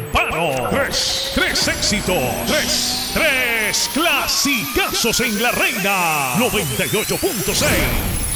Pano. Tres éxitos. Tres clasicazos en la Reina 98.6.